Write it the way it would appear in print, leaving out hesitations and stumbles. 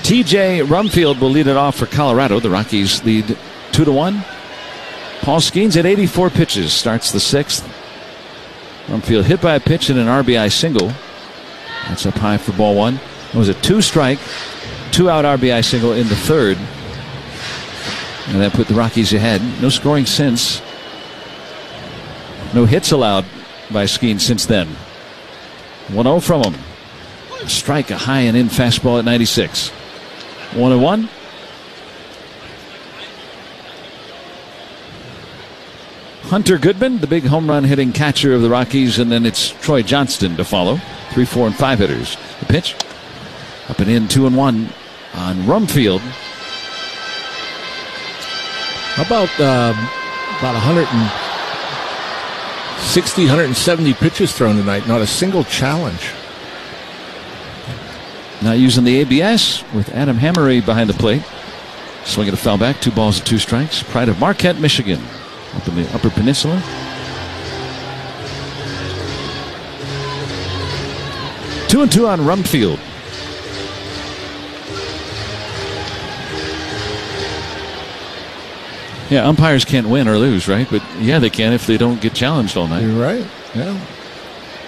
T.J. Rumfield will lead it off for Colorado. The Rockies lead 2-1. Paul Skeens at 84 pitches starts the sixth. Rumfield hit by a pitch and an RBI single. That's up high for ball one. It was a 2-strike, 2-out RBI single in the third. And that put the Rockies ahead. No scoring since. No hits allowed by Skeens since then. 1-0 from him. Strike, a high and in fastball at 96. 1-1. Hunter Goodman, the big home run hitting catcher of the Rockies, and then it's Troy Johnston to follow. 3, 4, and 5 hitters. The pitch up and in, 2-1 on Rumfield. How about 160, 170 pitches thrown tonight? Not a single challenge. Not using the ABS with Adam Hammery behind the plate. Swing it a foul back. 2 balls and 2 strikes. Pride of Marquette, Michigan. Up in the Upper Peninsula. Two and two on Rumfield. Yeah, umpires can't win or lose, right? But yeah, they can if they don't get challenged all night. You're right. Yeah.